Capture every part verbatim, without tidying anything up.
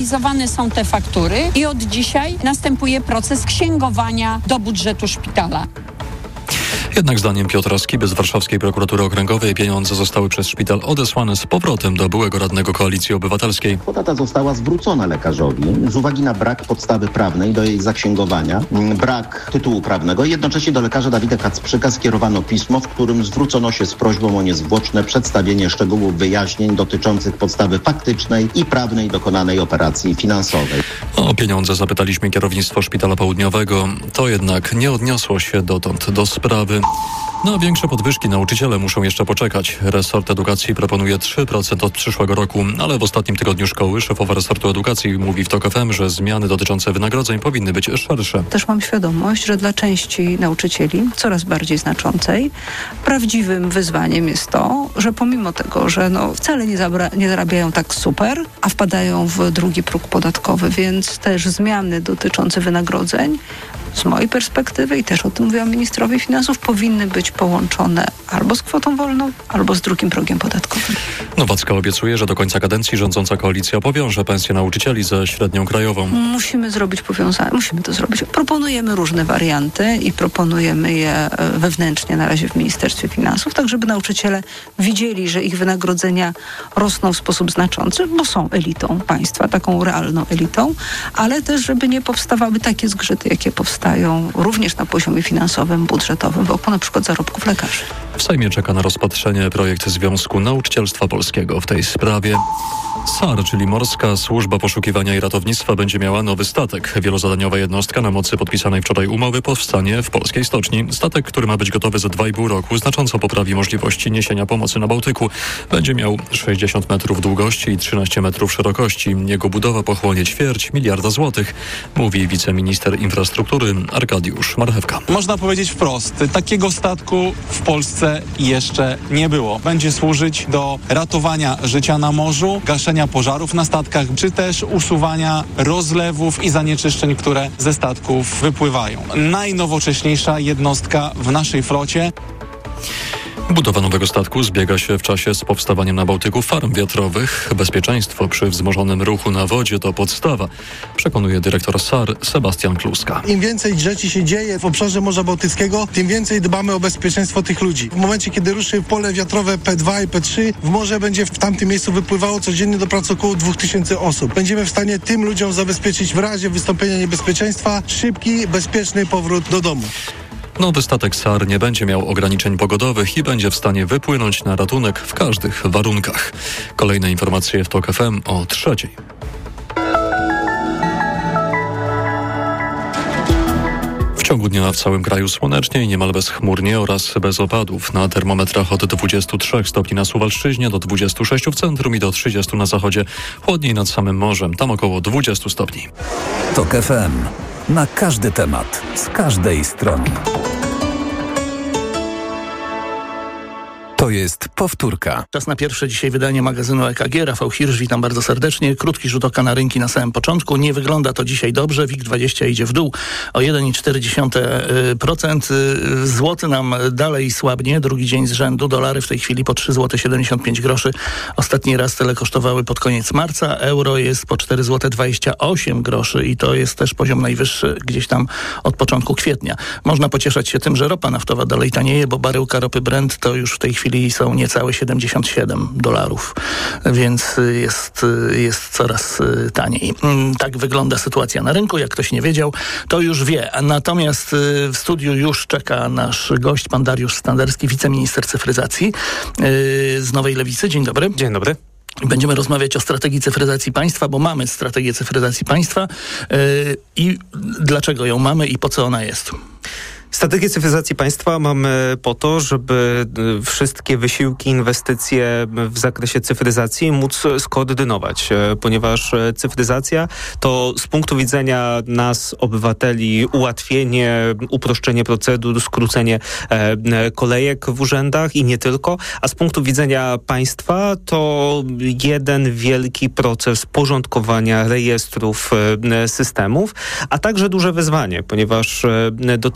Realizowane są te faktury i od dzisiaj następuje proces księgowania do budżetu szpitala. Jednak zdaniem Piotra Skiby z Warszawskiej Prokuratury Okręgowej pieniądze zostały przez szpital odesłane z powrotem do byłego radnego Koalicji Obywatelskiej. Kwota ta została zwrócona lekarzowi z uwagi na brak podstawy prawnej do jej zaksięgowania, brak tytułu prawnego. Jednocześnie do lekarza Dawida Kacprzyka skierowano pismo, w którym zwrócono się z prośbą o niezwłoczne przedstawienie szczegółów wyjaśnień dotyczących podstawy faktycznej i prawnej dokonanej operacji finansowej. O pieniądze zapytaliśmy kierownictwo Szpitala Południowego. To jednak nie odniosło się dotąd do sprawy. Na większe podwyżki nauczyciele muszą jeszcze poczekać. Resort Edukacji proponuje trzy procent od przyszłego roku, ale w ostatnim tygodniu szkoły szefowa resortu edukacji mówi w TOK F M, że zmiany dotyczące wynagrodzeń powinny być szersze. Też mam świadomość, że dla części nauczycieli, coraz bardziej znaczącej, prawdziwym wyzwaniem jest to, że pomimo tego, że no wcale nie, zabra- nie zarabiają tak super, a wpadają w drugi próg podatkowy, więc też zmiany dotyczące wynagrodzeń z mojej perspektywy i też o tym mówiłam ministrowi finansów, powinny być połączone albo z kwotą wolną, albo z drugim progiem podatkowym. Nowacka obiecuje, że do końca kadencji rządząca koalicja powiąże pensje nauczycieli ze średnią krajową. Musimy zrobić powiązanie, musimy to zrobić. Proponujemy różne warianty i proponujemy je wewnętrznie na razie w Ministerstwie Finansów, tak żeby nauczyciele widzieli, że ich wynagrodzenia rosną w sposób znaczący, bo są elitą państwa, taką realną elitą, ale też żeby nie powstawały takie zgrzyty, jakie powstają również na poziomie finansowym, budżetowym, wokół na przykład zarobków lekarzy. W Sejmie czeka na rozpatrzenie projekt Związku Nauczycielstwa Polskiego w tej sprawie. S A R, czyli Morska Służba Poszukiwania i Ratownictwa, będzie miała nowy statek. Wielozadaniowa jednostka na mocy podpisanej wczoraj umowy powstanie w polskiej stoczni. Statek, który ma być gotowy za dwa i pół roku, znacząco poprawi możliwości niesienia pomocy na Bałtyku. Będzie miał sześćdziesiąt metrów długości i trzynaście metrów szerokości. Jego budowa pochłonie ćwierć miliarda złotych, mówi wiceminister infrastruktury Arkadiusz Marchewka. Można powiedzieć wprost, takiego statku w Polsce jeszcze nie było. Będzie służyć do ratowania życia na morzu, gaszenia pożarów na statkach, czy też usuwania rozlewów i zanieczyszczeń, które ze statków wypływają. Najnowocześniejsza jednostka w naszej flocie. Budowa nowego statku zbiega się w czasie z powstawaniem na Bałtyku farm wiatrowych. Bezpieczeństwo przy wzmożonym ruchu na wodzie to podstawa, przekonuje dyrektor S A R Sebastian Kluska. Im więcej rzeczy się dzieje w obszarze Morza Bałtyckiego, tym więcej dbamy o bezpieczeństwo tych ludzi. W momencie, kiedy ruszy pole wiatrowe P dwa i P trzy, w morze będzie w tamtym miejscu wypływało codziennie do pracy około dwa tysiące osób. Będziemy w stanie tym ludziom zabezpieczyć w razie wystąpienia niebezpieczeństwa szybki, bezpieczny powrót do domu. Nowy statek S A R nie będzie miał ograniczeń pogodowych i będzie w stanie wypłynąć na ratunek w każdych warunkach. Kolejne informacje w TOK F M o trzeciej. W ciągu dnia w całym kraju słonecznie i niemal bezchmurnie oraz bez opadów. Na termometrach od dwudziestu trzech stopni na Suwalszczyźnie do dwudziestu sześciu w centrum i do trzydziestu na zachodzie. Chłodniej nad samym morzem, tam około dwudziestu stopni. TOK F M. Na każdy temat, z każdej strony. To jest powtórka. Czas na pierwsze dzisiaj wydanie magazynu E K G. Rafał Hirsch, witam bardzo serdecznie. Krótki rzut oka na rynki na samym początku. Nie wygląda to dzisiaj dobrze. WIG dwadzieścia idzie w dół o jeden przecinek cztery procent. Złoty nam dalej słabnie. Drugi dzień z rzędu. Dolary w tej chwili po trzy złote siedemdziesiąt pięć groszy. Ostatni raz tyle kosztowały pod koniec marca. Euro jest po cztery złote dwadzieścia osiem groszy i to jest też poziom najwyższy gdzieś tam od początku kwietnia. Można pocieszać się tym, że ropa naftowa dalej tanieje, bo baryłka ropy Brent to już w tej chwili są niecałe siedemdziesiąt siedem dolarów, więc jest, jest coraz taniej. Tak wygląda sytuacja na rynku. Jak ktoś nie wiedział, to już wie. Natomiast w studiu już czeka nasz gość, pan Dariusz Standerski, wiceminister cyfryzacji z Nowej Lewicy. Dzień dobry. Dzień dobry. Będziemy rozmawiać o strategii cyfryzacji państwa, bo mamy strategię cyfryzacji państwa yy, i dlaczego ją mamy i po co ona jest. Strategię cyfryzacji państwa mamy po to, żeby wszystkie wysiłki, inwestycje w zakresie cyfryzacji móc skoordynować, ponieważ cyfryzacja to z punktu widzenia nas, obywateli, ułatwienie, uproszczenie procedur, skrócenie kolejek w urzędach i nie tylko, a z punktu widzenia państwa to jeden wielki proces porządkowania rejestrów, systemów, a także duże wyzwanie, ponieważ dotychczas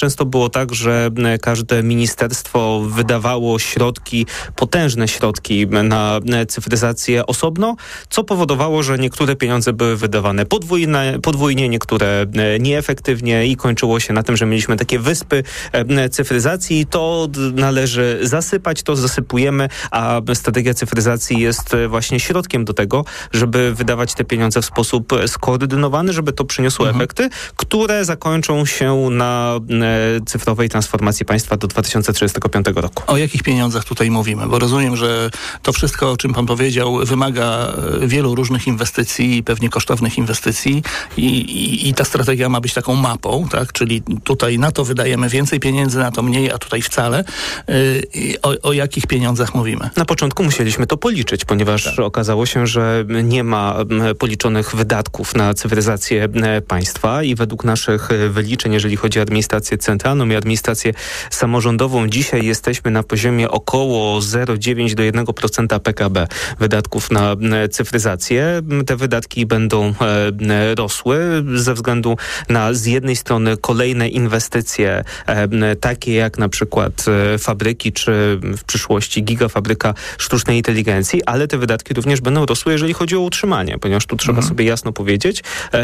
często było tak, że każde ministerstwo wydawało środki, potężne środki na cyfryzację osobno, co powodowało, że niektóre pieniądze były wydawane podwójne, podwójnie, niektóre nieefektywnie i kończyło się na tym, że mieliśmy takie wyspy cyfryzacji i to należy zasypać, to zasypujemy, a strategia cyfryzacji jest właśnie środkiem do tego, żeby wydawać te pieniądze w sposób skoordynowany, żeby to przyniosło mhm. efekty, które zakończą się na cyfrowej transformacji państwa do dwa tysiące trzydziestego piątego roku. O jakich pieniądzach tutaj mówimy? Bo rozumiem, że to wszystko, o czym pan powiedział, wymaga wielu różnych inwestycji, pewnie kosztownych inwestycji i, i, i ta strategia ma być taką mapą, tak? Czyli tutaj na to wydajemy więcej pieniędzy, na to mniej, a tutaj wcale. Yy, o, o jakich pieniądzach mówimy? Na początku musieliśmy to policzyć, ponieważ tak. okazało się, że nie ma policzonych wydatków na cyfryzację państwa i według naszych wyliczeń, jeżeli chodzi o administrację centralną i administrację samorządową, dzisiaj jesteśmy na poziomie około zero przecinek dziewięć do jednego procenta P K B wydatków na cyfryzację. Te wydatki będą rosły ze względu na z jednej strony kolejne inwestycje, takie jak na przykład fabryki, czy w przyszłości gigafabryka sztucznej inteligencji, ale te wydatki również będą rosły, jeżeli chodzi o utrzymanie, ponieważ tu trzeba mhm. sobie jasno powiedzieć,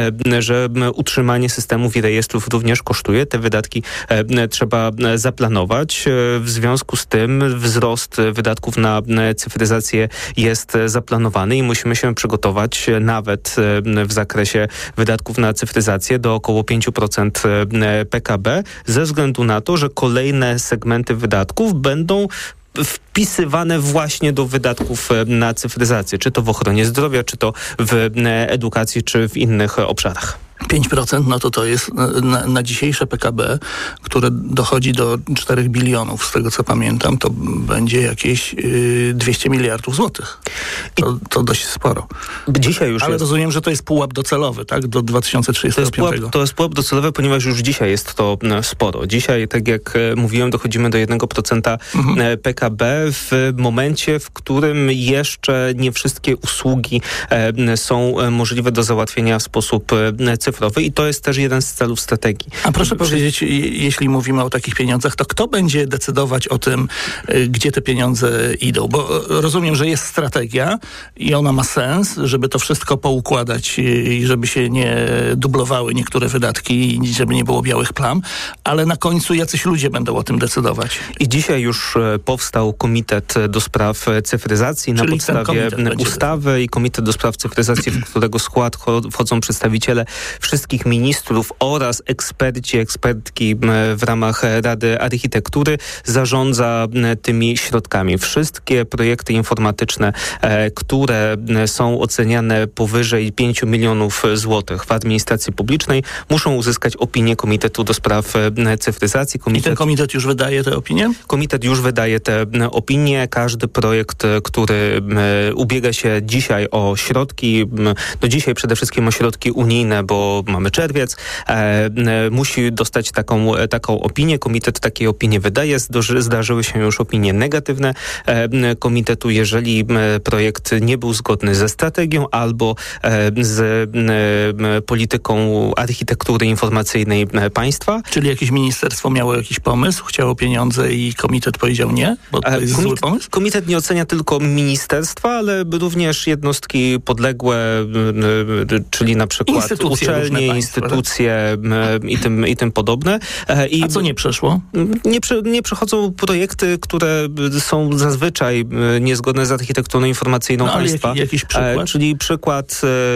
że utrzymanie systemów i rejestrów również kosztuje. Te wydatki trzeba zaplanować. W związku z tym wzrost wydatków na cyfryzację jest zaplanowany i musimy się przygotować nawet w zakresie wydatków na cyfryzację do około pięć procent P K B ze względu na to, że kolejne segmenty wydatków będą wpisywane właśnie do wydatków na cyfryzację, czy to w ochronie zdrowia, czy to w edukacji, czy w innych obszarach. pięć procent, no to to jest na, na dzisiejsze P K B, które dochodzi do czterech bilionów, z tego co pamiętam, to będzie jakieś yy, dwieście miliardów złotych. To, to dość sporo. Dzisiaj już Ale jest. rozumiem, że to jest pułap docelowy, tak? Do dwa tysiące trzydziestego piątego. To jest, pułap, to jest pułap docelowy, ponieważ już dzisiaj jest to sporo. Dzisiaj, tak jak mówiłem, dochodzimy do jednego procenta mhm. P K B w momencie, w którym jeszcze nie wszystkie usługi są możliwe do załatwienia w sposób cyfrowy i to jest też jeden z celów strategii. A proszę powiedzieć, jeśli mówimy o takich pieniądzach, to kto będzie decydować o tym, gdzie te pieniądze idą? Bo rozumiem, że jest strategia i ona ma sens, żeby to wszystko poukładać i żeby się nie dublowały niektóre wydatki i żeby nie było białych plam, ale na końcu jacyś ludzie będą o tym decydować. I dzisiaj już powstał Komitet do Spraw Cyfryzacji Czyli na podstawie ustawy i Komitet do Spraw Cyfryzacji, w którego skład wchodzą przedstawiciele wszystkich ministrów oraz eksperci, ekspertki w ramach Rady Architektury zarządza tymi środkami. Wszystkie projekty informatyczne, które są oceniane powyżej pięć milionów złotych w administracji publicznej, muszą uzyskać opinię Komitetu do Spraw Cyfryzacji. Komitet... I ten komitet już wydaje te opinie? Komitet już wydaje te opinie. Każdy projekt, który ubiega się dzisiaj o środki, no dzisiaj przede wszystkim o środki unijne, bo mamy czerwiec, e, musi dostać taką, taką opinię. Komitet takiej opinii wydaje. Zdarzy, zdarzyły się już opinie negatywne e, komitetu, jeżeli e, projekt nie był zgodny ze strategią albo e, z e, polityką architektury informacyjnej państwa. Czyli jakieś ministerstwo miało jakiś pomysł, chciało pieniądze i komitet powiedział nie? Bo to jest Komit- zły pomysł? Komitet nie ocenia tylko ministerstwa, ale również jednostki podległe, czyli na przykład Instytucje uczelnie, instytucje tak? i, tym, i tym podobne. I A co nie przeszło? Nie, nie przechodzą projekty, które są zazwyczaj niezgodne z architekturą informacyjną no, państwa. Jaki, jakiś przykład? Czyli przykład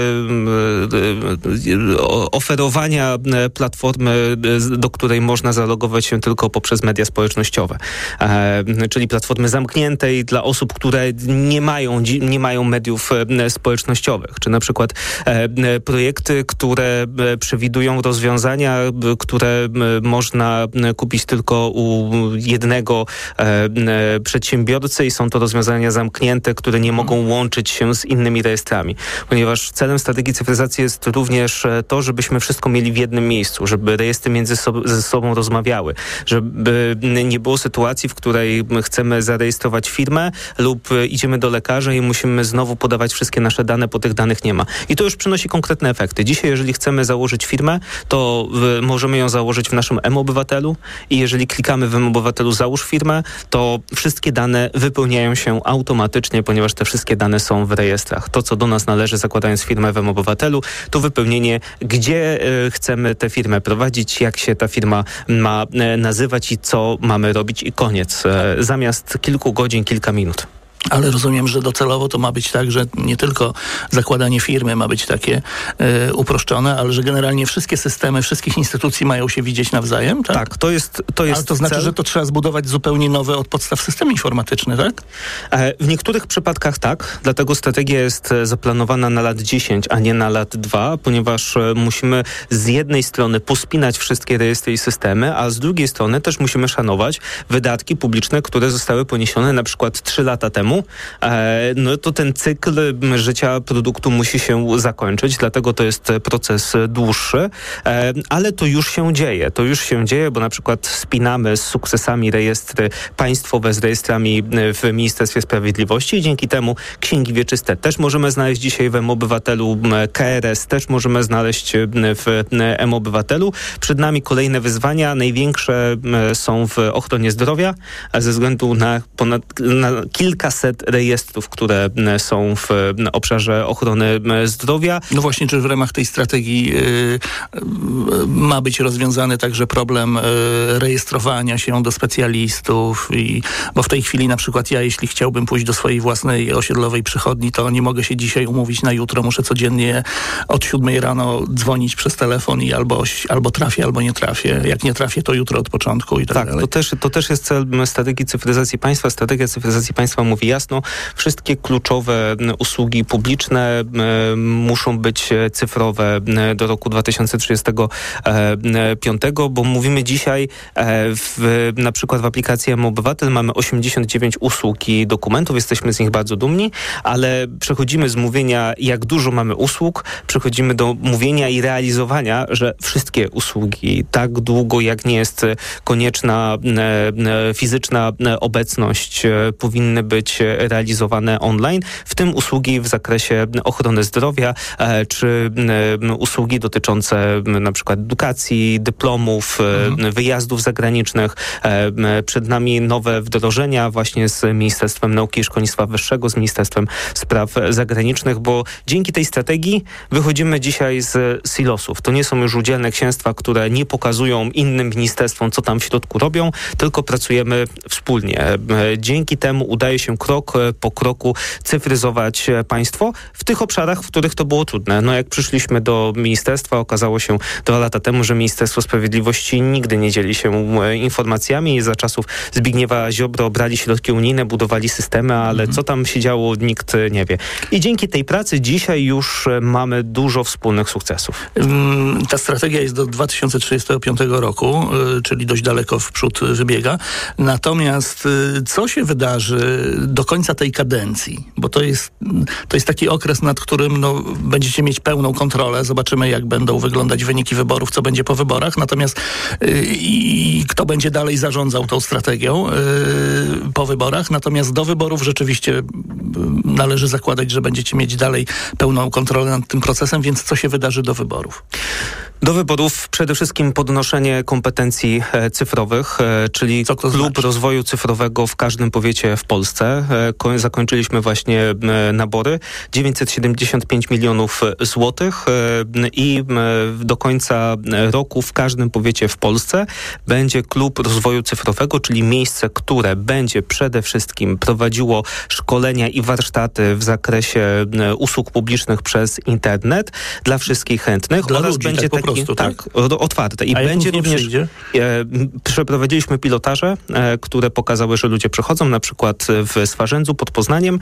oferowania platformy, do której można zalogować się tylko poprzez media społecznościowe. Czyli platformy zamkniętej dla osób, które nie mają, nie mają mediów społecznościowych. Czy na przykład projekty, które przewidują rozwiązania, które można kupić tylko u jednego przedsiębiorcy i są to rozwiązania zamknięte, które nie mogą łączyć się z innymi rejestrami. Ponieważ celem strategii cyfryzacji jest również to, żebyśmy wszystko mieli w jednym miejscu, żeby rejestry między so- ze sobą rozmawiały, żeby nie było sytuacji, w której chcemy zarejestrować firmę lub idziemy do lekarza i musimy znowu podawać wszystkie nasze dane, bo tych danych nie ma. I to już przynosi konkretne efekty. Dzisiaj, jeżeli chcemy założyć firmę, to w, możemy ją założyć w naszym M-Obywatelu i jeżeli klikamy w M-Obywatelu załóż firmę, to wszystkie dane wypełniają się automatycznie, ponieważ te wszystkie dane są w rejestrach. To, co do nas należy, zakładając firmę w M-Obywatelu, to wypełnienie, gdzie y, chcemy tę firmę prowadzić, jak się ta firma ma y, nazywać i co mamy robić i koniec. Y, zamiast kilku godzin, kilka minut. Ale rozumiem, że docelowo to ma być tak, że nie tylko zakładanie firmy ma być takie y, uproszczone, ale że generalnie wszystkie systemy wszystkich instytucji mają się widzieć nawzajem, tak? Tak, to jest to jest Ale to znaczy, cel. że to trzeba zbudować zupełnie nowy od podstaw system informatyczny, tak? E, w niektórych przypadkach tak, dlatego strategia jest zaplanowana na lat dziesięć, a nie na lat dwa, ponieważ e, musimy z jednej strony pospinać wszystkie rejestry i systemy, a z drugiej strony też musimy szanować wydatki publiczne, które zostały poniesione na przykład trzy lata temu. No to ten cykl życia produktu musi się zakończyć, dlatego to jest proces dłuższy, ale to już się dzieje. To już się dzieje, bo na przykład spinamy z sukcesami rejestry państwowe z rejestrami w Ministerstwie Sprawiedliwości i dzięki temu księgi wieczyste też możemy znaleźć dzisiaj w M-Obywatelu, K R S też możemy znaleźć w M-Obywatelu. Przed nami kolejne wyzwania. Największe są w ochronie zdrowia, ze względu na ponad na kilkaset rejestrów, które są w obszarze ochrony zdrowia. No właśnie, czy w ramach tej strategii y, ma być rozwiązany także problem y, rejestrowania się do specjalistów, i, bo w tej chwili na przykład ja, jeśli chciałbym pójść do swojej własnej osiedlowej przychodni, to nie mogę się dzisiaj umówić na jutro, muszę codziennie od siódmej rano dzwonić przez telefon i albo, albo trafię, albo nie trafię. Jak nie trafię, to jutro od początku i tak, tak dalej. To też, to też jest cel strategii cyfryzacji państwa. Strategia cyfryzacji państwa mówi jasno, wszystkie kluczowe usługi publiczne e, muszą być cyfrowe do roku dwa tysiące trzydziestego piątego, bo mówimy dzisiaj e, w, na przykład w aplikacji M-Obywatel mamy osiemdziesiąt dziewięć usług i dokumentów, jesteśmy z nich bardzo dumni, ale przechodzimy z mówienia, jak dużo mamy usług, przechodzimy do mówienia i realizowania, że wszystkie usługi, tak długo jak nie jest konieczna e, fizyczna obecność, e, powinny być realizowane online, w tym usługi w zakresie ochrony zdrowia, e, czy e, usługi dotyczące na przykład edukacji, dyplomów, mhm. e, wyjazdów zagranicznych. E, przed nami nowe wdrożenia właśnie z Ministerstwem Nauki i Szkolnictwa Wyższego, z Ministerstwem Spraw Zagranicznych, bo dzięki tej strategii wychodzimy dzisiaj z silosów. To nie są już udzielne księstwa, które nie pokazują innym ministerstwom, co tam w środku robią, tylko pracujemy wspólnie. E, dzięki temu udaje się krok po kroku cyfryzować państwo w tych obszarach, w których to było trudne. No jak przyszliśmy do ministerstwa, okazało się dwa lata temu, że Ministerstwo Sprawiedliwości nigdy nie dzieli się informacjami. Za czasów Zbigniewa Ziobro brali środki unijne, budowali systemy, ale mhm. co tam się działo, nikt nie wie. I dzięki tej pracy dzisiaj już mamy dużo wspólnych sukcesów. Ta strategia jest do dwa tysiące trzydziestego piątego roku, czyli dość daleko w przód wybiega. Natomiast co się wydarzy do końca tej kadencji? Bo to jest, to jest taki okres, nad którym no, będziecie mieć pełną kontrolę. Zobaczymy, jak będą wyglądać wyniki wyborów, co będzie po wyborach. Natomiast yy, i kto będzie dalej zarządzał tą strategią yy, po wyborach. Natomiast do wyborów rzeczywiście yy, należy zakładać, że będziecie mieć dalej pełną kontrolę nad tym procesem, więc co się wydarzy do wyborów? Do wyborów przede wszystkim podnoszenie kompetencji e, cyfrowych, e, czyli klub znaczy? rozwoju cyfrowego w każdym powiecie w Polsce. E, ko- zakończyliśmy właśnie e, nabory. dziewięćset siedemdziesiąt pięć milionów złotych e, i e, do końca roku w każdym powiecie w Polsce będzie klub rozwoju cyfrowego, czyli miejsce, które będzie przede wszystkim prowadziło szkolenia i warsztaty w zakresie e, usług publicznych przez internet dla wszystkich chętnych. Dla oraz ludzi, będzie tak po taki, prostu, tak? tak, otwarte. I A będzie również e, przeprowadziliśmy pilotaże, e, które pokazały, że ludzie przychodzą, na przykład w Swarzędzu pod Poznaniem.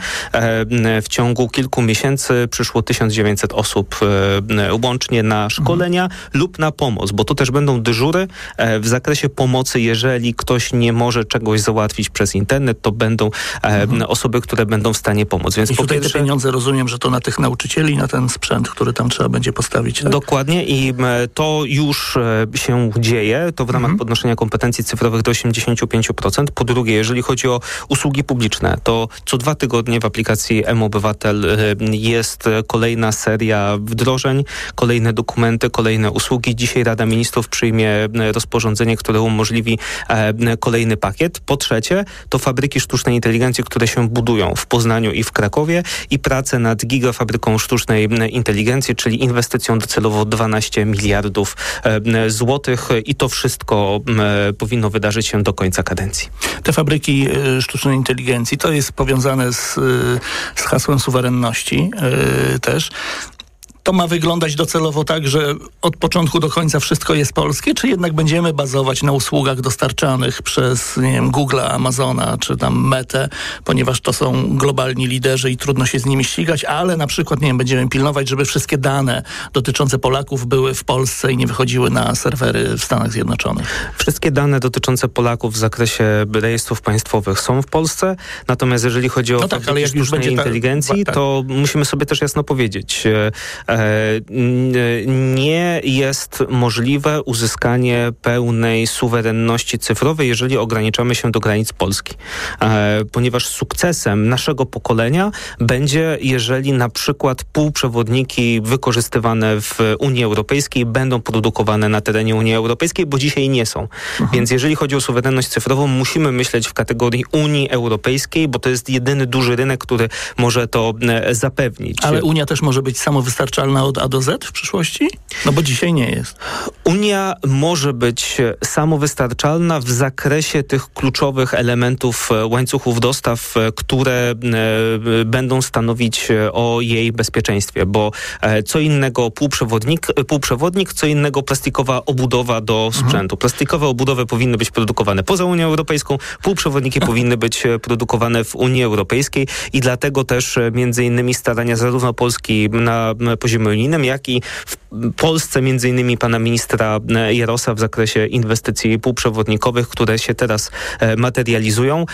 E, w ciągu kilku miesięcy przyszło tysiąc dziewięćset osób e, łącznie na szkolenia mhm. lub na pomoc, bo to też będą dyżury e, w zakresie pomocy. Jeżeli ktoś nie może czegoś załatwić przez internet, to będą e, mhm. osoby, które będą w stanie pomóc. Więc I po tutaj pierwsze, te pieniądze, rozumiem, że to na tych nauczycieli, na ten sprzęt, który tam trzeba będzie postawić. Tak? Dokładnie i To już się dzieje, to w ramach mhm. podnoszenia kompetencji cyfrowych do osiemdziesiąt pięć procent. Po drugie, jeżeli chodzi o usługi publiczne, to co dwa tygodnie w aplikacji M-Obywatel jest kolejna seria wdrożeń, kolejne dokumenty, kolejne usługi. Dzisiaj Rada Ministrów przyjmie rozporządzenie, które umożliwi kolejny pakiet. Po trzecie, to fabryki sztucznej inteligencji, które się budują w Poznaniu i w Krakowie i prace nad gigafabryką sztucznej inteligencji, czyli inwestycją docelowo dwanaście miliardów złotych i to wszystko powinno wydarzyć się do końca kadencji. Te fabryki sztucznej inteligencji to jest powiązane z, z hasłem suwerenności yy, też. To ma wyglądać docelowo tak, że od początku do końca wszystko jest polskie, czy jednak będziemy bazować na usługach dostarczanych przez, nie wiem, Google'a, Amazona, czy tam Metę, ponieważ to są globalni liderzy i trudno się z nimi ścigać, ale na przykład, nie wiem, będziemy pilnować, żeby wszystkie dane dotyczące Polaków były w Polsce i nie wychodziły na serwery w Stanach Zjednoczonych. Wszystkie dane dotyczące Polaków w zakresie rejestrów państwowych są w Polsce, natomiast jeżeli chodzi o no tak, ale jak już będzie inteligencji, ta... to musimy sobie też jasno powiedzieć, nie jest możliwe uzyskanie pełnej suwerenności cyfrowej, jeżeli ograniczamy się do granic Polski. Ponieważ sukcesem naszego pokolenia będzie, jeżeli na przykład półprzewodniki wykorzystywane w Unii Europejskiej będą produkowane na terenie Unii Europejskiej, bo dzisiaj nie są. Mhm. Więc jeżeli chodzi o suwerenność cyfrową, musimy myśleć w kategorii Unii Europejskiej, bo to jest jedyny duży rynek, który może to zapewnić. Ale Unia też może być samowystarczalna od A do Z w przyszłości? No bo dzisiaj nie jest. Unia może być samowystarczalna w zakresie tych kluczowych elementów łańcuchów dostaw, które będą stanowić o jej bezpieczeństwie, bo co innego półprzewodnik, półprzewodnik co innego plastikowa obudowa do sprzętu. Mhm. Plastikowe obudowy powinny być produkowane poza Unią Europejską, półprzewodniki powinny być produkowane w Unii Europejskiej i dlatego też między innymi starania zarówno Polski na poziomie unijnym, jak i w Polsce między innymi pana ministra Jarosa w zakresie inwestycji półprzewodnikowych, które się teraz materializują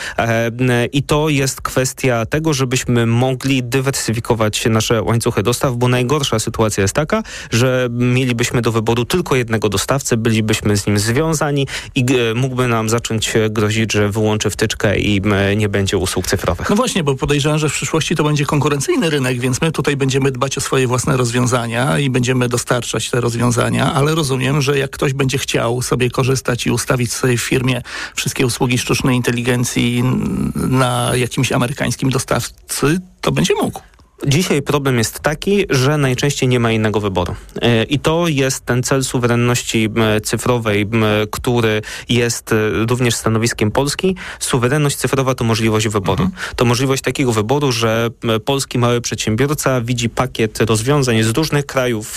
i to jest kwestia tego, żebyśmy mogli dywersyfikować nasze łańcuchy dostaw, bo najgorsza sytuacja jest taka, że mielibyśmy do wyboru tylko jednego dostawcę, bylibyśmy z nim związani i mógłby nam zacząć grozić, że wyłączy wtyczkę i nie będzie usług cyfrowych. No właśnie, bo podejrzewam, że w przyszłości to będzie konkurencyjny rynek, więc my tutaj będziemy dbać o swoje własne rozwiązania i będziemy dostarczać te rozwiązania, ale rozumiem, że jak ktoś będzie chciał sobie korzystać i ustawić sobie w firmie wszystkie usługi sztucznej inteligencji na jakimś amerykańskim dostawcy, to będzie mógł. Dzisiaj problem jest taki, że najczęściej nie ma innego wyboru. I to jest ten cel suwerenności cyfrowej, który jest również stanowiskiem Polski. Suwerenność cyfrowa to możliwość wyboru. Mhm. To możliwość takiego wyboru, że polski mały przedsiębiorca widzi pakiet rozwiązań z różnych krajów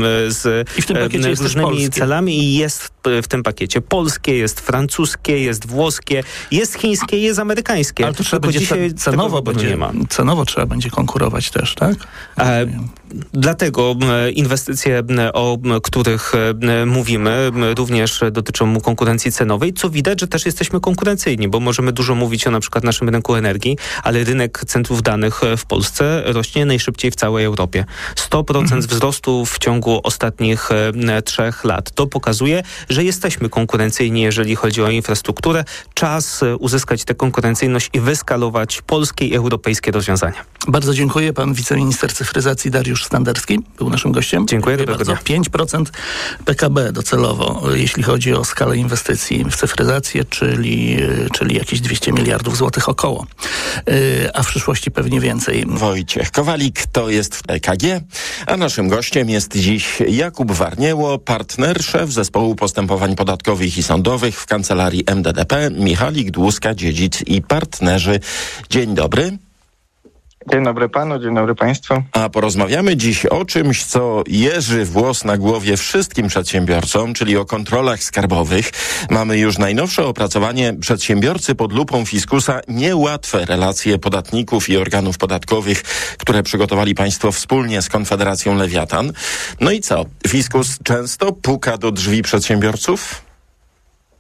z, I w tym pakiecie z różnymi celami i jest w tym pakiecie polskie, jest francuskie, jest włoskie, jest chińskie, jest amerykańskie. Ale to trzeba będzie dzisiaj cenowo, będzie, nie ma. cenowo trzeba będzie konkurować też, tak? E, dlatego inwestycje, o których mówimy, również dotyczą konkurencji cenowej, co widać, że też jesteśmy konkurencyjni, bo możemy dużo mówić o na przykład naszym rynku energii, ale rynek centrów danych w Polsce rośnie najszybciej w całej Europie. sto procent mhm. wzrostu w ciągu ostatnich trzech lat. To pokazuje, że jesteśmy konkurencyjni, jeżeli chodzi o infrastrukturę. Czas uzyskać tę konkurencyjność i wyskalować polskie i europejskie rozwiązania. Bardzo dziękuję. Pan wiceminister cyfryzacji Dariusz Standerski był naszym gościem. Dziękuję, dziękuję bardzo. pięć procent P K B docelowo, jeśli chodzi o skalę inwestycji w cyfryzację, czyli, czyli jakieś dwieście miliardów złotych około. A w przyszłości pewnie więcej. Wojciech Kowalik to jest w E K G, a naszym gościem jest dziś Jakub Warnieło, partner, szef zespołu postępowań podatkowych i sądowych w kancelarii M D D P, Michalik Dłuska-Dziedzic i partnerzy. Dzień dobry. Dzień dobry panu, dzień dobry państwu. A porozmawiamy dziś o czymś, co jeży włos na głowie wszystkim przedsiębiorcom, czyli o kontrolach skarbowych. Mamy już najnowsze opracowanie Przedsiębiorcy pod lupą fiskusa. Niełatwe relacje podatników i organów podatkowych, które przygotowali państwo wspólnie z Konfederacją Lewiatan. No i co? Fiskus często puka do drzwi przedsiębiorców?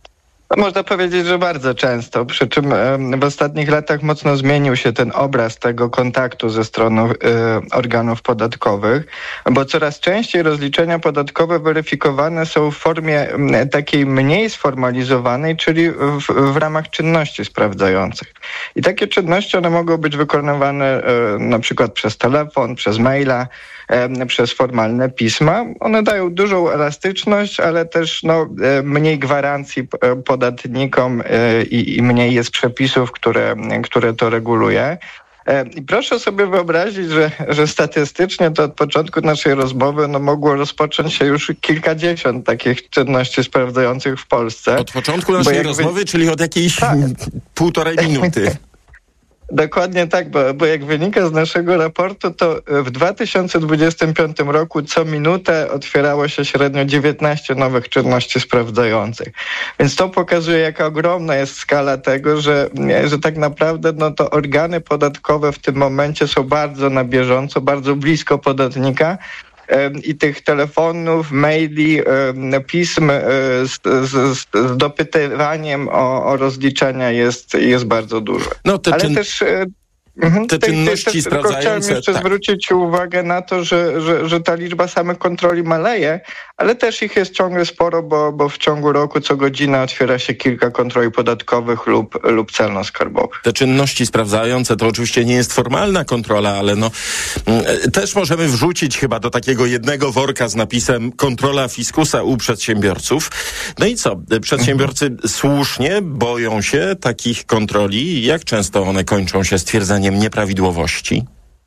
No, można powiedzieć, że bardzo często, przy czym w ostatnich latach mocno zmienił się ten obraz tego kontaktu ze stroną y, organów podatkowych, bo coraz częściej rozliczenia podatkowe weryfikowane są w formie m, takiej mniej sformalizowanej, czyli w, w ramach czynności sprawdzających. I takie czynności one mogą być wykonywane y, na przykład przez telefon, przez maila, przez formalne pisma. One dają dużą elastyczność, ale też no, mniej gwarancji podatnikom i, i mniej jest przepisów, które, które to reguluje. I proszę sobie wyobrazić, że, że statystycznie to od początku naszej rozmowy no, mogło rozpocząć się już kilkadziesiąt takich czynności sprawdzających w Polsce. Od początku naszej jakby... rozmowy, czyli od jakiejś tak. półtorej minuty. Dokładnie tak, bo, bo jak wynika z naszego raportu, to w dwa tysiące dwudziestym piątym roku co minutę otwierało się średnio dziewiętnaście nowych czynności sprawdzających. Więc to pokazuje, jaka ogromna jest skala tego, że, że tak naprawdę no, to organy podatkowe w tym momencie są bardzo na bieżąco, bardzo blisko podatnika. I tych telefonów, maili, pism z, z, z dopytywaniem o, o rozliczenia jest, jest bardzo dużo. No, te Ale czyn... też... Te tej, czynności tej, sprawdzające... Chciałem jeszcze tak. zwrócić uwagę na to, że, że, że ta liczba samych kontroli maleje, ale też ich jest ciągle sporo, bo, bo w ciągu roku co godzinę otwiera się kilka kontroli podatkowych lub, lub celno-skarbowych. Te czynności sprawdzające to oczywiście nie jest formalna kontrola, ale no też możemy wrzucić chyba do takiego jednego worka z napisem kontrola fiskusa u przedsiębiorców. No i co? Przedsiębiorcy mhm. słusznie boją się takich kontroli. Jak często one kończą się stwierdzeniem nieprawidłowości?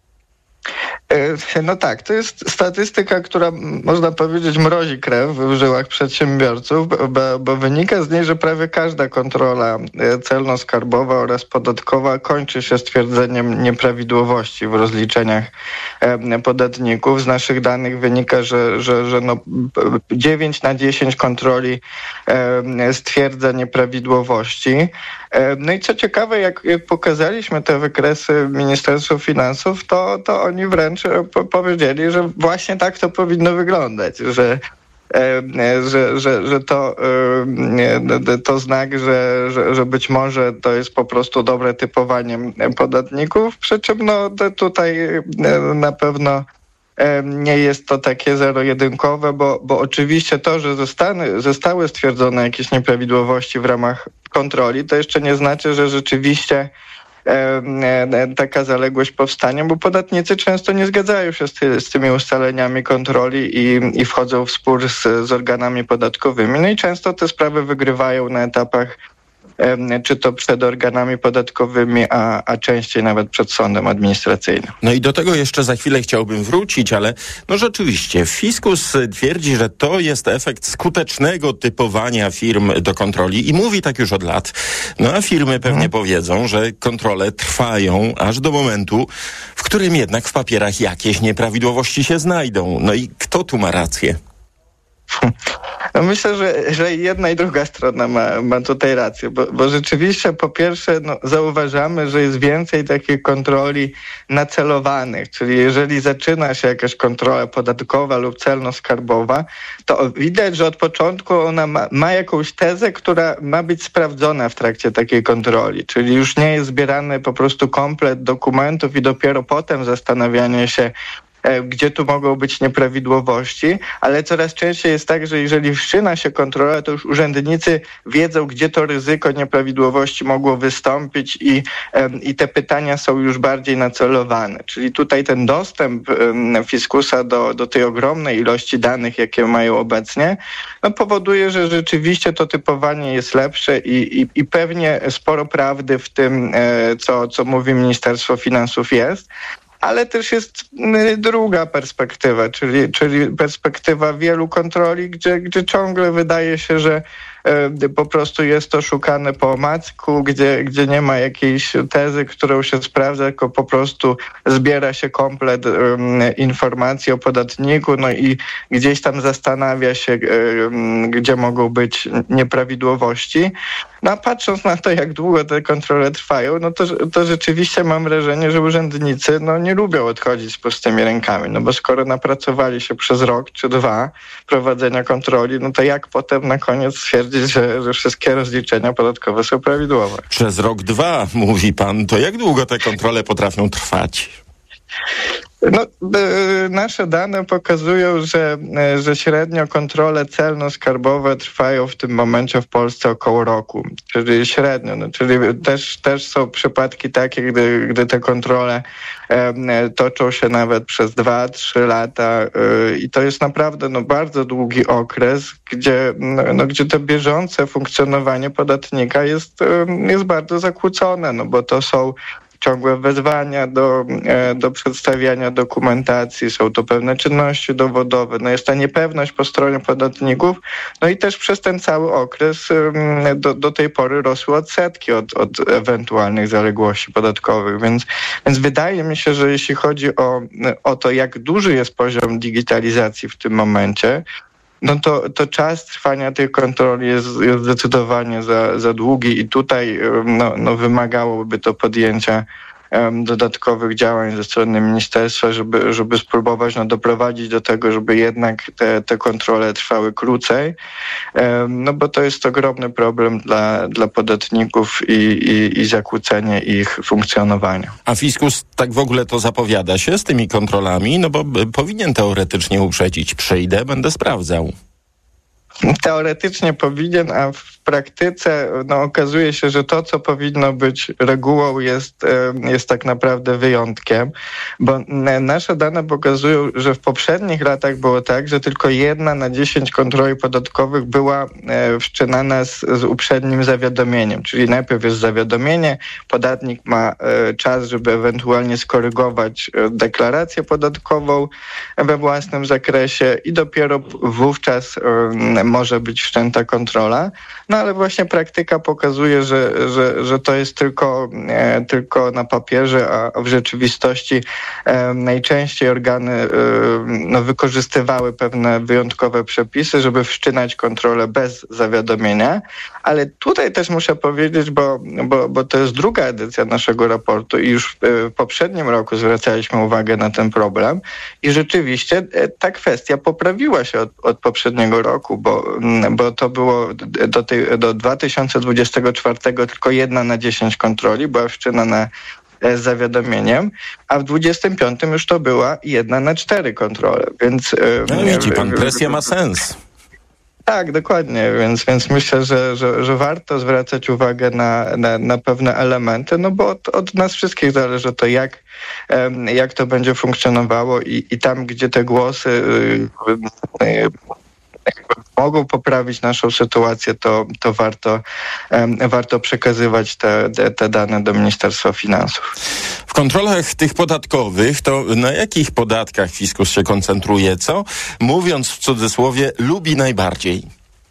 No tak, to jest statystyka, która można powiedzieć mrozi krew w żyłach przedsiębiorców, bo, bo wynika z niej, że prawie każda kontrola celno-skarbowa oraz podatkowa kończy się stwierdzeniem nieprawidłowości w rozliczeniach podatników. Z naszych danych wynika, że, że, że no dziewięć na dziesięć kontroli stwierdza nieprawidłowości. No i co ciekawe, jak, jak pokazaliśmy te wykresy Ministerstwu Finansów, to, to oni wręcz powiedzieli, że właśnie tak to powinno wyglądać, że Że, że, że to, to znak, że, że, że być może to jest po prostu dobre typowanie podatników, przy czym no, tutaj na pewno nie jest to takie zero-jedynkowe, bo, bo oczywiście to, że zostały, zostały stwierdzone jakieś nieprawidłowości w ramach kontroli, to jeszcze nie znaczy, że rzeczywiście taka zaległość powstanie, bo podatnicy często nie zgadzają się z, ty, z tymi ustaleniami kontroli i, i wchodzą w spór z, z organami podatkowymi. No i często te sprawy wygrywają na etapach czy to przed organami podatkowymi, a, a częściej nawet przed sądem administracyjnym. No i do tego jeszcze za chwilę chciałbym wrócić, ale no rzeczywiście fiskus twierdzi, że to jest efekt skutecznego typowania firm do kontroli i mówi tak już od lat. No a firmy pewnie hmm. powiedzą, że kontrole trwają aż do momentu, w którym jednak w papierach jakieś nieprawidłowości się znajdą. No i kto tu ma rację? No myślę, że, że jedna i druga strona ma, ma tutaj rację, bo, bo rzeczywiście po pierwsze no, zauważamy, że jest więcej takich kontroli nacelowanych, czyli jeżeli zaczyna się jakaś kontrola podatkowa lub celno-skarbowa, to widać, że od początku ona ma, ma jakąś tezę, która ma być sprawdzona w trakcie takiej kontroli, czyli już nie jest zbierany po prostu komplet dokumentów i dopiero potem zastanawianie się, gdzie tu mogą być nieprawidłowości, ale coraz częściej jest tak, że jeżeli wszczyna się kontrola, to już urzędnicy wiedzą, gdzie to ryzyko nieprawidłowości mogło wystąpić i, i te pytania są już bardziej nacelowane. Czyli tutaj ten dostęp fiskusa do, do tej ogromnej ilości danych, jakie mają obecnie, no powoduje, że rzeczywiście to typowanie jest lepsze i, i, i pewnie sporo prawdy w tym, co, co mówi Ministerstwo Finansów jest. Ale też jest druga perspektywa, czyli, czyli perspektywa wielu kontroli, gdzie, gdzie ciągle wydaje się, że e, po prostu jest to szukane po omacku, gdzie, gdzie nie ma jakiejś tezy, którą się sprawdza, tylko po prostu zbiera się komplet e, informacji o podatniku, no i gdzieś tam zastanawia się, e, gdzie mogą być nieprawidłowości. No a patrząc na to, jak długo te kontrole trwają, no to, to rzeczywiście mam wrażenie, że urzędnicy no, nie lubią odchodzić z pustymi rękami, no bo skoro napracowali się przez rok czy dwa prowadzenia kontroli, no to jak potem na koniec stwierdzić, potwierdzić, że, że wszystkie rozliczenia podatkowe są prawidłowe. Przez rok, dwa, mówi pan, to jak długo te kontrole potrafią trwać? No, y, nasze dane pokazują, że, y, że średnio kontrole celno-skarbowe trwają w tym momencie w Polsce około roku, czyli średnio, no, czyli też, też są przypadki takie, gdy, gdy te kontrole y, toczą się nawet przez dwa, trzy lata y, i to jest naprawdę no, bardzo długi okres, gdzie, no, no, gdzie to bieżące funkcjonowanie podatnika jest, y, jest bardzo zakłócone, no bo to są ciągłe wezwania do, do przedstawiania dokumentacji, są to pewne czynności dowodowe, no jest ta niepewność po stronie podatników, no i też przez ten cały okres do, do tej pory rosły odsetki od, od ewentualnych zaległości podatkowych, więc, więc wydaje mi się, że jeśli chodzi o, o to, jak duży jest poziom digitalizacji w tym momencie, no to, to czas trwania tych kontroli jest, jest zdecydowanie za, za długi i tutaj no, no wymagałoby to podjęcia um, dodatkowych działań ze strony ministerstwa, żeby, żeby spróbować no, doprowadzić do tego, żeby jednak te, te kontrole trwały krócej, um, no bo to jest ogromny problem dla, dla podatników i, i, i zakłócenie ich funkcjonowania. A fiskus tak w ogóle to zapowiada się z tymi kontrolami, no bo powinien teoretycznie uprzedzić. Przyjdę, będę sprawdzał. Teoretycznie powinien, a w praktyce no, okazuje się, że to, co powinno być regułą, jest, jest tak naprawdę wyjątkiem, bo nasze dane pokazują, że w poprzednich latach było tak, że tylko jedna na dziesięć kontroli podatkowych była wszczynana z, z uprzednim zawiadomieniem, czyli najpierw jest zawiadomienie, podatnik ma czas, żeby ewentualnie skorygować deklarację podatkową we własnym zakresie i dopiero wówczas może być wszczęta kontrola. No ale właśnie praktyka pokazuje, że, że, że to jest tylko, e, tylko na papierze, a w rzeczywistości e, najczęściej organy e, no, wykorzystywały pewne wyjątkowe przepisy, żeby wszczynać kontrolę bez zawiadomienia. Ale tutaj też muszę powiedzieć, bo, bo, bo to jest druga edycja naszego raportu i już w poprzednim roku zwracaliśmy uwagę na ten problem i rzeczywiście ta kwestia poprawiła się od, od poprzedniego roku, bo, bo to było do, tej, do dwa tysiące dwudziestego czwartego tylko jedna na dziesięć kontroli była wszczynana z zawiadomieniem, a w dwudziestym piątym już to była jedna na cztery kontrole, więc... No widzi pan, presja ma sens. Tak, dokładnie, więc, więc myślę, że, że, że warto zwracać uwagę na, na, na pewne elementy, no bo od, od nas wszystkich zależy to, jak, jak to będzie funkcjonowało i, i tam, gdzie te głosy yy, yy, mogą poprawić naszą sytuację, to, to warto, um, warto przekazywać te, te, te dane do Ministerstwa Finansów. W kontrolach tych podatkowych to na jakich podatkach fiskus się koncentruje? Co, mówiąc w cudzysłowie, lubi najbardziej?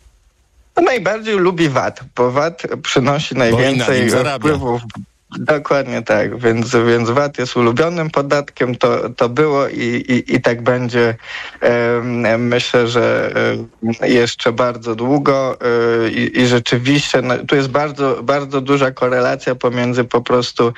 No, najbardziej lubi V A T, bo V A T przynosi najwięcej wpływów. Dokładnie tak, więc, więc V A T jest ulubionym podatkiem, to, to było i, i, i tak będzie. E, myślę, że jeszcze bardzo długo e, i, i rzeczywiście no, tu jest bardzo, bardzo duża korelacja pomiędzy po prostu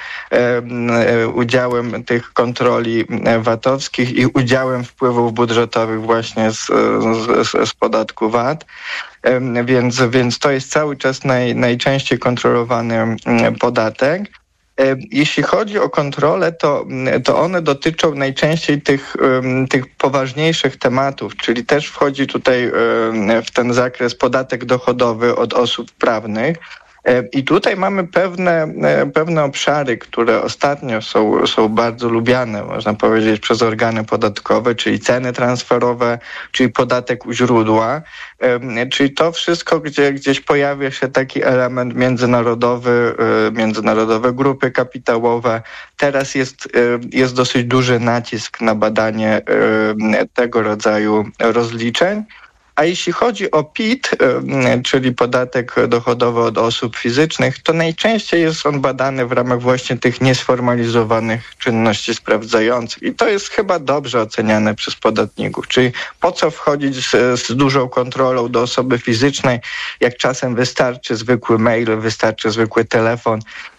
e, udziałem tych kontroli V A T-owskich i udziałem wpływów budżetowych właśnie z, z, z podatku V A T. Więc, więc to jest cały czas naj, najczęściej kontrolowany podatek. Jeśli chodzi o kontrolę, to, to one dotyczą najczęściej tych, tych poważniejszych tematów, czyli też wchodzi tutaj w ten zakres podatek dochodowy od osób prawnych. I tutaj mamy pewne, pewne obszary, które ostatnio są, są bardzo lubiane, można powiedzieć, przez organy podatkowe, czyli ceny transferowe, czyli podatek u źródła, czyli to wszystko, gdzie gdzieś pojawia się taki element międzynarodowy, międzynarodowe grupy kapitałowe. Teraz jest, jest dosyć duży nacisk na badanie tego rodzaju rozliczeń. A jeśli chodzi o P I T, czyli podatek dochodowy od osób fizycznych, to najczęściej jest on badany w ramach właśnie tych niesformalizowanych czynności sprawdzających. I to jest chyba dobrze oceniane przez podatników. Czyli po co wchodzić z, z dużą kontrolą do osoby fizycznej, jak czasem wystarczy zwykły mail, wystarczy zwykły telefon,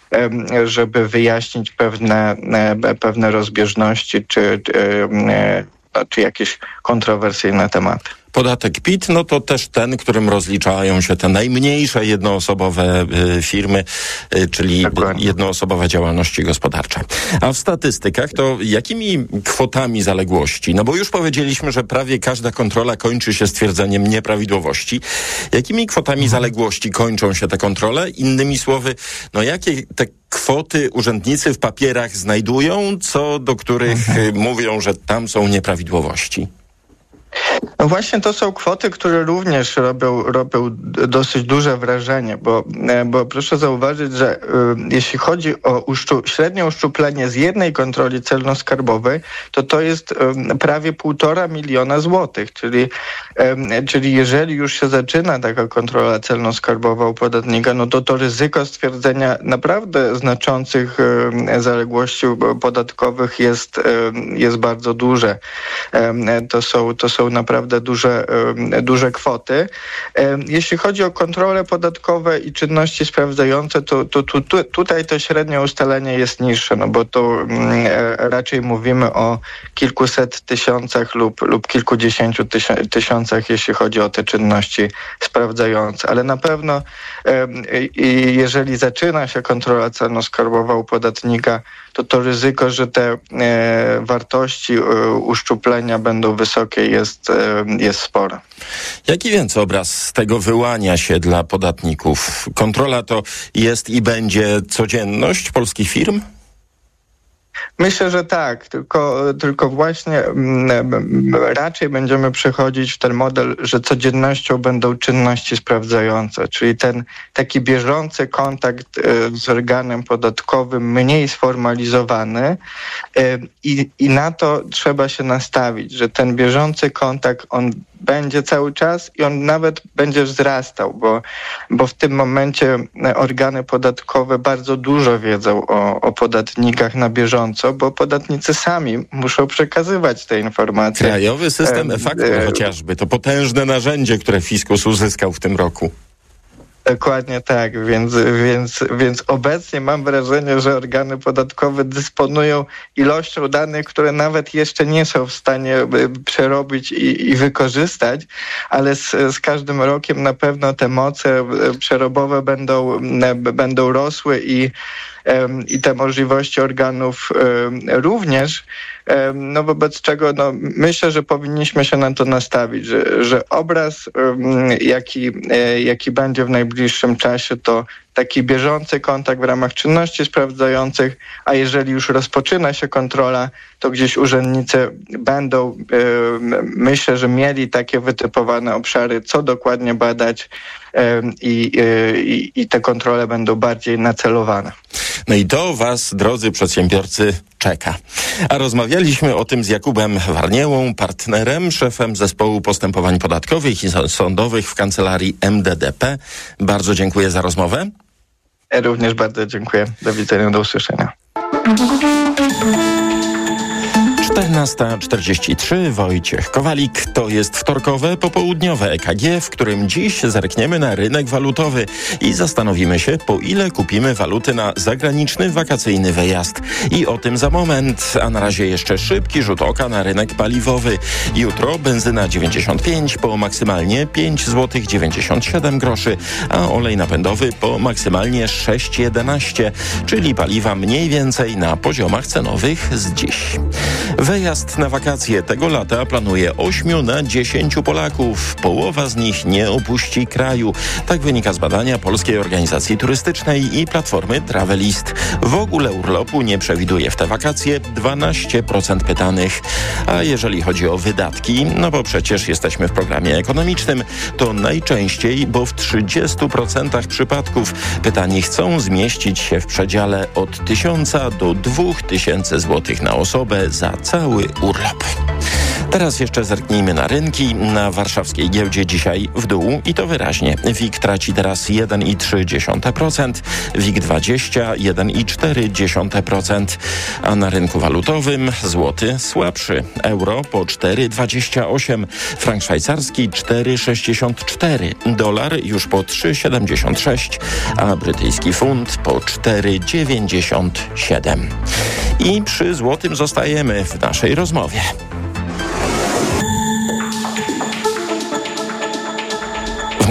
żeby wyjaśnić pewne, pewne rozbieżności czy, czy, czy jakieś kontrowersyjne tematy. Podatek P I T, no to też ten, którym rozliczają się te najmniejsze jednoosobowe y, firmy, y, czyli Dokładnie. jednoosobowe działalności gospodarcze. A w statystykach to jakimi kwotami zaległości? No bo już powiedzieliśmy, że prawie każda kontrola kończy się stwierdzeniem nieprawidłowości. Jakimi kwotami mhm. zaległości kończą się te kontrole? Innymi słowy, no jakie te kwoty urzędnicy w papierach znajdują, co do których mhm. mówią, że tam są nieprawidłowości? No właśnie to są kwoty, które również robią, robią dosyć duże wrażenie, bo, bo proszę zauważyć, że y, jeśli chodzi o uszczu, średnie uszczuplenie z jednej kontroli celno-skarbowej, to to jest y, prawie półtora miliona złotych, czyli, y, czyli jeżeli już się zaczyna taka kontrola celno-skarbowa u podatnika, no to to ryzyko stwierdzenia naprawdę znaczących y, zaległości podatkowych jest, y, jest bardzo duże. Y, to są, to są naprawdę duże, duże kwoty. Jeśli chodzi o kontrole podatkowe i czynności sprawdzające, to, to, to, to tutaj to średnie ustalenie jest niższe, no bo to raczej mówimy o kilkuset tysiącach lub, lub kilkudziesięciu tysiącach, jeśli chodzi o te czynności sprawdzające. Ale na pewno jeżeli zaczyna się kontrola celno-skarbowa u podatnika, to to ryzyko, że te e, wartości e, uszczuplenia będą wysokie, jest, e, jest spore. Jaki więc obraz z tego wyłania się dla podatników? Kontrola to jest i będzie codzienność polskich firm? Myślę, że tak, tylko, tylko właśnie m, raczej będziemy przechodzić w ten model, że codziennością będą czynności sprawdzające, czyli ten taki bieżący kontakt y, z organem podatkowym, mniej sformalizowany y, i, i na to trzeba się nastawić, że ten bieżący kontakt, on będzie cały czas i on nawet będzie wzrastał, bo, bo w tym momencie organy podatkowe bardzo dużo wiedzą o, o podatnikach na bieżąco, bo podatnicy sami muszą przekazywać te informacje. Krajowy system e-faktur e- chociażby, to potężne narzędzie, które fiskus uzyskał w tym roku. Dokładnie tak, więc, więc, więc obecnie mam wrażenie, że organy podatkowe dysponują ilością danych, które nawet jeszcze nie są w stanie przerobić i, i wykorzystać, ale z, z każdym rokiem na pewno te moce przerobowe będą, będą rosły i i te możliwości organów również, no wobec czego no, myślę, że powinniśmy się na to nastawić, że, że obraz, jaki, jaki będzie w najbliższym czasie, to taki bieżący kontakt w ramach czynności sprawdzających, a jeżeli już rozpoczyna się kontrola, to gdzieś urzędnicy będą, myślę, że mieli takie wytypowane obszary, co dokładnie badać i, i, i te kontrole będą bardziej nacelowane. No i to was, drodzy przedsiębiorcy, czeka. A rozmawialiśmy o tym z Jakubem Warniełą, partnerem, szefem zespołu postępowań podatkowych i sądowych w kancelarii M D D P. Bardzo dziękuję za rozmowę. Ja również bardzo dziękuję. Do widzenia, do usłyszenia. czternasta czterdzieści trzy, Wojciech Kowalik. To jest wtorkowe, popołudniowe E K G, w którym dziś zerkniemy na rynek walutowy i zastanowimy się, po ile kupimy waluty na zagraniczny, wakacyjny wyjazd. I o tym za moment, a na razie jeszcze szybki rzut oka na rynek paliwowy. Jutro benzyna dziewięćdziesiąt pięć po maksymalnie pięć złotych dziewięćdziesiąt siedem groszy, a olej napędowy po maksymalnie sześć jedenaście, czyli paliwa mniej więcej na poziomach cenowych z dziś. Wyjazd na wakacje tego lata planuje ośmiu na dziesięciu Polaków. Połowa z nich nie opuści kraju. Tak wynika z badania Polskiej Organizacji Turystycznej i platformy Travelist. W ogóle urlopu nie przewiduje w te wakacje dwanaście procent pytanych. A jeżeli chodzi o wydatki, no bo przecież jesteśmy w programie ekonomicznym, to najczęściej, bo w trzydziestu procentach przypadków pytani chcą zmieścić się w przedziale od tysiąca do dwóch tysięcy złotych na osobę za cały urlop. Teraz jeszcze zerknijmy na rynki. Na warszawskiej giełdzie dzisiaj w dół i to wyraźnie. W I K traci teraz jeden i trzy dziesiąte procent, W I K dwadzieścia jeden i cztery dziesiąte procent, a na rynku walutowym złoty słabszy. Euro po cztery dwadzieścia osiem, frank szwajcarski cztery sześćdziesiąt cztery, dolar już po trzy siedemdziesiąt sześć, a brytyjski funt po cztery dziewięćdziesiąt siedem. I przy złotym zostajemy w naszej rozmowie.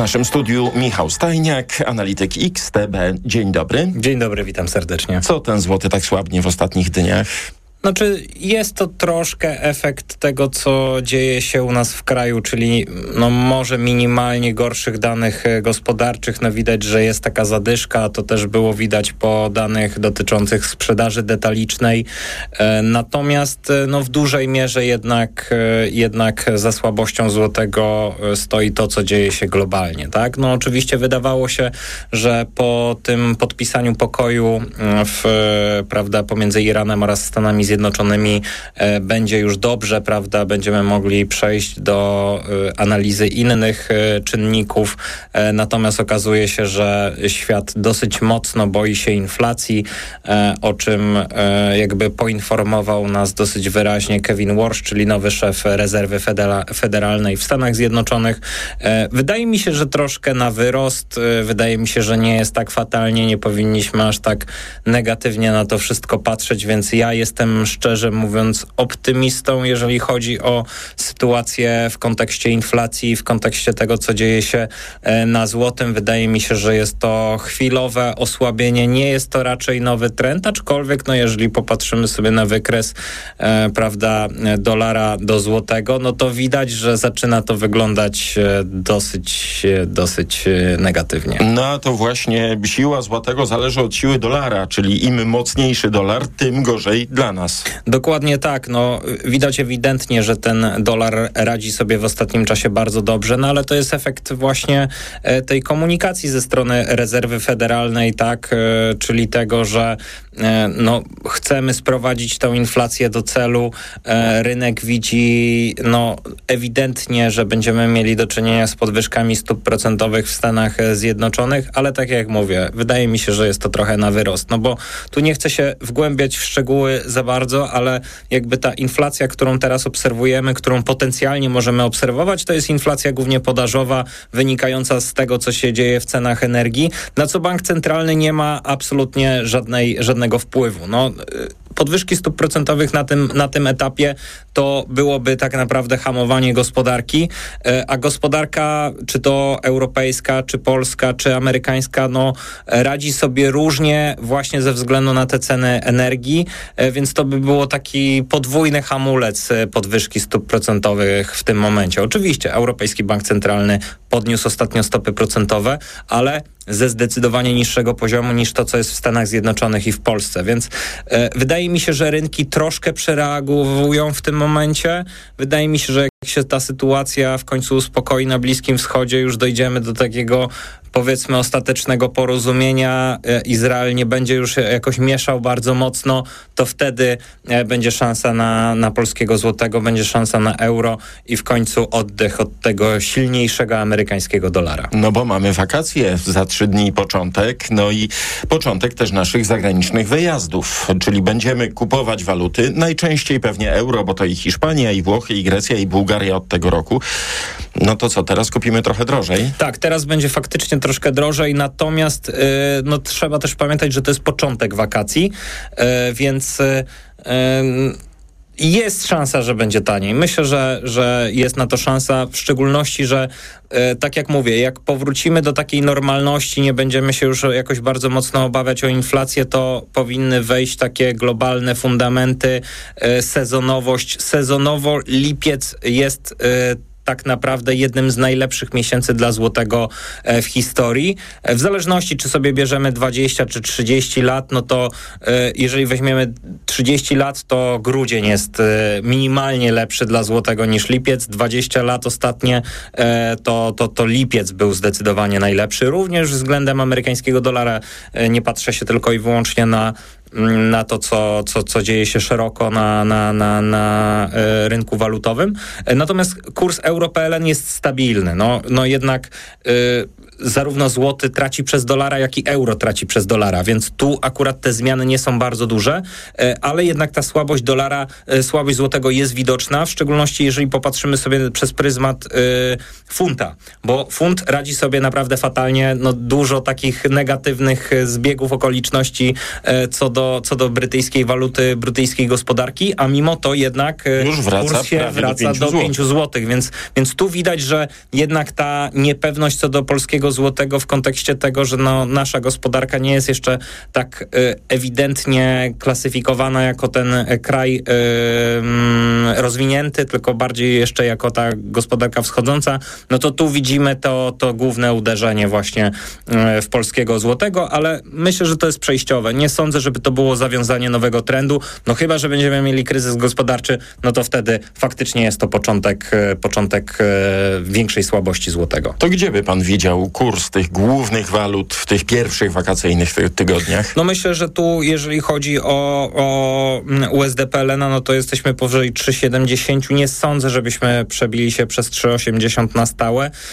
naszym studiu Michał Stajniak, analityk X T B. Dzień dobry. Dzień dobry, witam serdecznie. Co ten złoty tak słabnie w ostatnich dniach? Znaczy, jest to troszkę efekt tego, co dzieje się u nas w kraju, czyli no może minimalnie gorszych danych gospodarczych. No widać, że jest taka zadyszka, to też było widać po danych dotyczących sprzedaży detalicznej. E, natomiast no w dużej mierze jednak, e, jednak za słabością złotego stoi to, co dzieje się globalnie, tak? No oczywiście wydawało się, że po tym podpisaniu pokoju w, prawda, pomiędzy Iranem oraz Stanami Zjednoczonymi e, będzie już dobrze, prawda, będziemy mogli przejść do e, analizy innych e, czynników, e, natomiast okazuje się, że świat dosyć mocno boi się inflacji, e, o czym e, jakby poinformował nas dosyć wyraźnie Kevin Warsh, czyli nowy szef rezerwy federa- federalnej w Stanach Zjednoczonych. E, wydaje mi się, że troszkę na wyrost, e, wydaje mi się, że nie jest tak fatalnie, nie powinniśmy aż tak negatywnie na to wszystko patrzeć, więc ja jestem szczerze mówiąc optymistą, jeżeli chodzi o sytuację w kontekście inflacji, w kontekście tego, co dzieje się na złotym. Wydaje mi się, że jest to chwilowe osłabienie, nie jest to raczej nowy trend, aczkolwiek no jeżeli popatrzymy sobie na wykres e, prawda, dolara do złotego, no to widać, że zaczyna to wyglądać dosyć, dosyć negatywnie. No to właśnie siła złotego zależy od siły dolara, czyli im mocniejszy dolar, tym gorzej dla nas. Dokładnie tak. No, widać ewidentnie, że ten dolar radzi sobie w ostatnim czasie bardzo dobrze, no ale to jest efekt właśnie e, tej komunikacji ze strony rezerwy federalnej, tak, e, czyli tego, że e, no, chcemy sprowadzić tą inflację do celu. E, rynek widzi no, ewidentnie, że będziemy mieli do czynienia z podwyżkami stóp procentowych w Stanach Zjednoczonych, ale tak jak mówię, wydaje mi się, że jest to trochę na wyrost, no bo tu nie chcę się wgłębiać w szczegóły za bardzo, ale jakby ta inflacja, którą teraz obserwujemy, którą potencjalnie możemy obserwować, to jest inflacja głównie podażowa, wynikająca z tego, co się dzieje w cenach energii, na co bank centralny nie ma absolutnie żadnej, żadnego wpływu. No, podwyżki stóp procentowych na tym, na tym etapie to byłoby tak naprawdę hamowanie gospodarki, a gospodarka, czy to europejska, czy polska, czy amerykańska, no radzi sobie różnie właśnie ze względu na te ceny energii, więc to by było taki podwójny hamulec podwyżki stóp procentowych w tym momencie. Oczywiście Europejski Bank Centralny podniósł ostatnio stopy procentowe, ale ze zdecydowanie niższego poziomu niż to, co jest w Stanach Zjednoczonych i w Polsce. Więc e, wydaje mi się, że rynki troszkę przereagowują w tym momencie. Wydaje mi się, że jak się ta sytuacja w końcu uspokoi na Bliskim Wschodzie, już dojdziemy do takiego powiedzmy ostatecznego porozumienia, Izrael nie będzie już jakoś mieszał bardzo mocno, to wtedy będzie szansa na, na polskiego złotego, będzie szansa na euro i w końcu oddech od tego silniejszego amerykańskiego dolara. No bo mamy wakacje, za trzy dni początek, no i początek też naszych zagranicznych wyjazdów, czyli będziemy kupować waluty, najczęściej pewnie euro, bo to i Hiszpania, i Włochy, i Grecja, i Bułgaria od tego roku. No to co, teraz kupimy trochę drożej? Tak, teraz będzie faktycznie troszkę drożej, natomiast yy, no, trzeba też pamiętać, że to jest początek wakacji, yy, więc yy, jest szansa, że będzie taniej. Myślę, że, że jest na to szansa, w szczególności, że e, tak jak mówię, jak powrócimy do takiej normalności, nie będziemy się już jakoś bardzo mocno obawiać o inflację, to powinny wejść takie globalne fundamenty, e, sezonowość. Sezonowo lipiec jest e, tak naprawdę jednym z najlepszych miesięcy dla złotego w historii. W zależności, czy sobie bierzemy dwadzieścia czy trzydzieści lat, no to jeżeli weźmiemy trzydzieści lat, to grudzień jest minimalnie lepszy dla złotego niż lipiec. dwadzieścia lat ostatnie, to, to, to lipiec był zdecydowanie najlepszy. Również względem amerykańskiego dolara nie patrzę się tylko i wyłącznie na na to, co, co, co dzieje się szeroko na, na, na, na e, rynku walutowym. E, natomiast kurs euro kropka pe el en jest stabilny. No, no jednak e, zarówno złoty traci przez dolara, jak i euro traci przez dolara, więc tu akurat te zmiany nie są bardzo duże, ale jednak ta słabość dolara, słabość złotego jest widoczna, w szczególności jeżeli popatrzymy sobie przez pryzmat y, funta, bo funt radzi sobie naprawdę fatalnie, no dużo takich negatywnych zbiegów okoliczności y, co do, co do brytyjskiej waluty, brytyjskiej gospodarki, a mimo to jednak y, Już wraca kurs się wraca do pięciu złotych, więc, więc tu widać, że jednak ta niepewność co do polskiego złotego w kontekście tego, że no, nasza gospodarka nie jest jeszcze tak y, ewidentnie klasyfikowana jako ten kraj y, y, rozwinięty, tylko bardziej jeszcze jako ta gospodarka wschodząca, no to tu widzimy to, to główne uderzenie właśnie y, w polskiego złotego, ale myślę, że to jest przejściowe. Nie sądzę, żeby to było zawiązanie nowego trendu, no chyba, że będziemy mieli kryzys gospodarczy, no to wtedy faktycznie jest to początek, y, początek y, większej słabości złotego. To gdzie by pan widział kurs tych głównych walut w tych pierwszych wakacyjnych ty- tygodniach? No myślę, że tu jeżeli chodzi o, o U S D P L N, no to jesteśmy powyżej trzy siedemdziesiąt. Nie sądzę, żebyśmy przebili się przez trzy osiemdziesiąt na stałe.